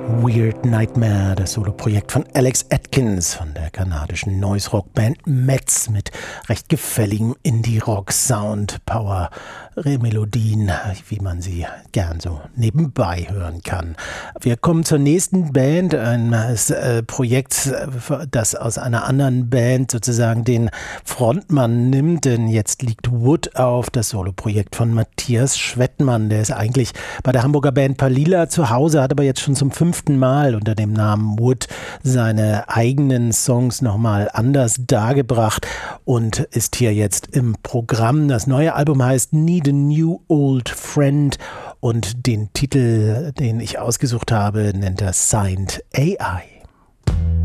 Weird Nightmare, das Soloprojekt von Alex Atkins von der kanadischen Noise-Rock-Band Metz mit recht gefälligem Indie-Rock-Sound, Power-Melodien, wie man sie gern so nebenbei hören kann. Wir kommen zur nächsten Band, ein Projekt, das aus einer anderen Band sozusagen den Frontmann nimmt, denn jetzt liegt Wood auf, das Soloprojekt von Matthias Schwettmann. Der ist eigentlich bei der Hamburger Band Palila zu Hause, hat aber jetzt schon zum 5. Mal unter dem Namen Wood seine eigenen Songs nochmal anders dargebracht und ist hier jetzt im Programm. Das neue Album heißt Need a New Old Friend und den Titel, den ich ausgesucht habe, nennt er Signed AI.